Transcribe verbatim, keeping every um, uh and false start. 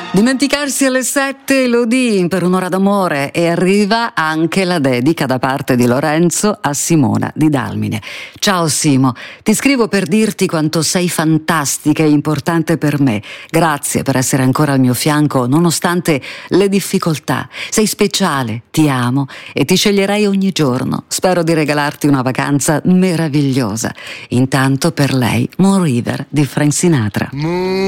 Dimenticarsi alle sette, Elodie per un'ora d'amore, e arriva anche la dedica da parte di Lorenzo a Simona di Dalmine. Ciao Simo, ti scrivo per dirti quanto sei fantastica e importante per me. Grazie per essere ancora al mio fianco nonostante le difficoltà. Sei speciale, ti amo e ti sceglierei ogni giorno. Spero di regalarti una vacanza meravigliosa. Intanto per lei Moon River di Frank Sinatra.